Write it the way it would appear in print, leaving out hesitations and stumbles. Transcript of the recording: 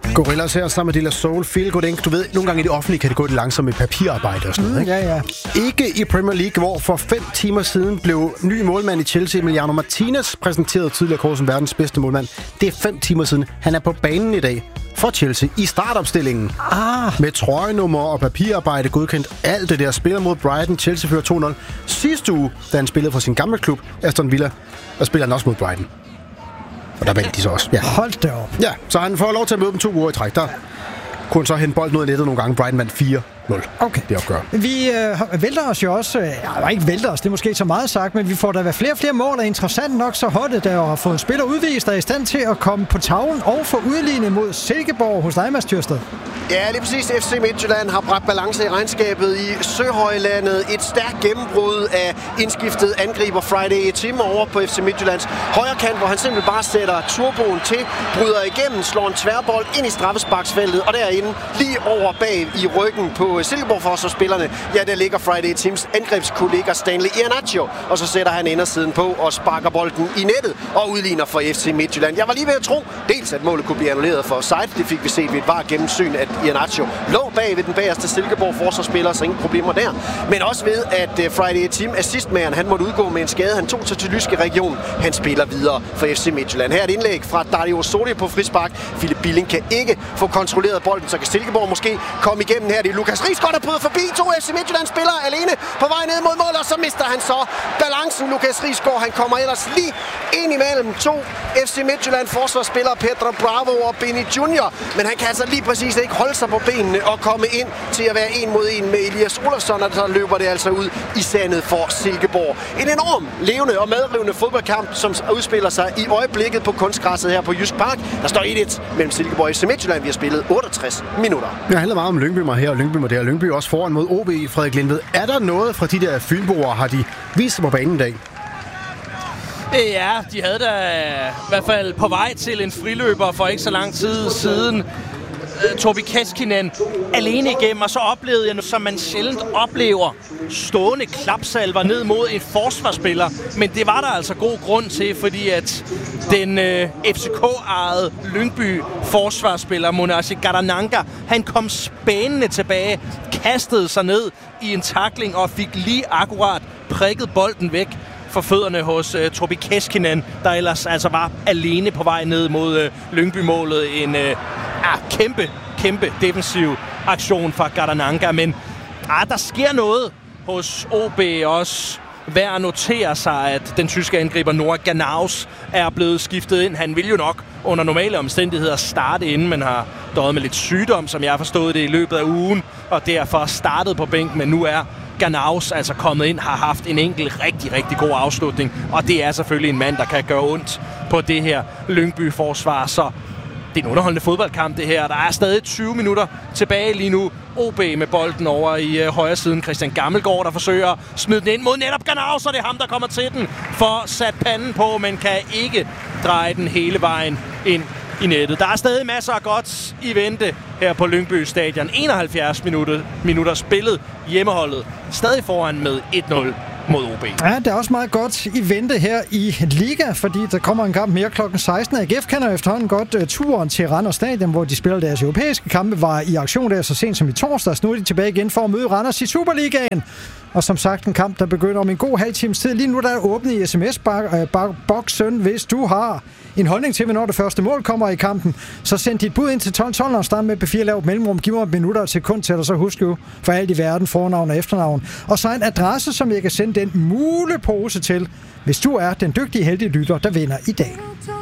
Gorillas her sammen med De La Soul. Feel good, ikke? Du ved, nogle gange i det offentlige kan det gå lidt langsomt med papirarbejde og sådan noget, ikke? Ja. Ikke i Premier League, hvor for 5 timer siden blev ny målmand i Chelsea, Emiliano Martinez, præsenteret tidligere kort som verdens bedste målmand. Det er 5 timer siden. Han er på banen i dag for Chelsea i startopstillingen. Med trøjenummer og papirarbejde godkendt. Alt det der spiller mod Brighton. Chelsea fører 2-0 sidste uge, da han spillede for sin gamle klub, Aston Villa, og spiller han også mod Brighton. Og der vandt de så også. Ja. Hold da op. Ja, så han får lov til at møde dem 2 uger i træk. Der kunne han så hente bolden ud af nettet nogle gange. Brighton vandt 4-0. Okay. Det opgør. Vi vælter os jo også... ikke vælter os, det er måske ikke så meget sagt, men vi får da flere og flere mål, og interessant nok så holdet, der har fået en spiller udvist, der er i stand til at komme på tavlen og få udlignet mod Silkeborg hos dig, Mads Thyrsted. Ja, lige præcis. FC Midtjylland har bragt balance i regnskabet i Søhøjlandet. Et stærkt gennembrud af indskiftet angriber Friday Tim over på FC Midtjyllands højre kant, hvor han simpelthen bare sætter turboen til, bryder igennem, slår en tværbold ind i straffesparksfeltet, og derinde lige over bag i ryggen på Silkeborg-forsvarsspillerne, ja, der ligger Friday Tims angrebskollega Stanley Iheanacho, og så sætter han indersiden på og sparker bolden i nettet og udligner for FC Midtjylland. Jeg var lige ved at tro, dels at målet kunne blive annulleret for offside, det fik vi set ved et VAR gennemsyn, at Iheanacho lå bag ved den bagerste Silkeborg-forsvarsspiller, så ingen problemer der. Men også ved, at Friday Tim, assistmageren, han måtte udgå med en skade. Han tog sig til Lyske Region. Han spiller videre for FC Midtjylland. Her er et indlæg fra Dario Soli på frispark. Philip Billing kan ikke få kontrolleret bolden, så kan Silkeborg måske komme igennem her. Det er Lukas Rigsgaard, der bryder forbi 2 FC Midtjylland-spillere alene på vej ned mod mål, og så mister han så balancen. Lukas Rigsgaard, han kommer ellers lige ind imellem 2 FC Midtjylland-forsvarsspillere, Pedro Bravo og Benny Junior. Men han kan altså lige præcis ikke holde sig på benene og komme ind til at være 1 mod 1 med Elias Olafsson, og så løber det altså ud i sandet for Silkeborg. En enorm levende og medrivende fodboldkamp, som udspiller sig i øjeblikket på kunstgræsset her på Jysk Park. Der står 1-1 mellem Silkeborg og FC Midtjylland. Vi har spillet 68 minutter. Det handler meget om Lyngby mig her og Lyngby mig der. Lyngby også foran mod OB, Frederik Lindved. Er der noget fra de der fynboer, har de vist sig på banen i dag? Ja, de havde da i hvert fald på vej til en friløber for ikke så lang tid siden. Tobi Keskinen alene igennem, og så oplevede jeg, som man sjældent oplever, stående klapsalver ned mod en forsvarsspiller. Men det var der altså god grund til, fordi at den FCK-ejede Lyngby forsvarsspiller, Monasi Garananga, han kom spænende tilbage, kastede sig ned i en tackling og fik lige akkurat prikket bolden væk for fødderne hos Tobi Keskinen, der ellers altså var alene på vej ned mod Lyngby-målet. En kæmpe defensiv aktion fra Garananga, men der sker noget hos OB også. Værd at notere sig, at den tyske angriber Noah Ganaus er blevet skiftet ind. Han vil jo nok under normale omstændigheder starte inden, men har døjet med lidt sygdom, som jeg har forstået det i løbet af ugen, og derfor startet på bænken, men nu er Ganaus altså kommet ind, har haft en enkelt rigtig god afslutning, og det er selvfølgelig en mand, der kan gøre ondt på det her Lyngby-forsvar, så det er en underholdende fodboldkamp, det her. Der er stadig 20 minutter tilbage lige nu. OB med bolden over i højre siden. Christian Gammelgaard, der forsøger at smide den ind mod netop Ganaus, og det er ham, der kommer til den for sat panden på, men kan ikke dreje den hele vejen ind i nettet. Der er stadig masser af godt i vente her på Lyngby Stadion. 71 minutter spillet. Hjemmeholdet stadig foran med 1-0 mod OB. Ja, der er også meget godt i vente her i Liga, fordi der kommer en kamp mere klokken 16. AGF kender efterhånden godt turen til Randers Stadion, hvor de spiller deres europæiske kampe, var i aktion der så sent som i torsdags. Nu er de tilbage igen for at møde Randers i Superligaen. Og som sagt, en kamp, der begynder om en god halv times tid. Lige nu der er åbnet i sms-boksen, hvis du har en holdning til, hvornår det første mål kommer i kampen. Så send dit bud ind til 1212 og start med P4 lavt mellemrum. Giv mig minutter og sekund til, og så husk jo for alt i verden fornavn og efternavn. Og så en adresse, som jeg kan sende den mulepose til, hvis du er den dygtige heldige lytter, der vinder i dag.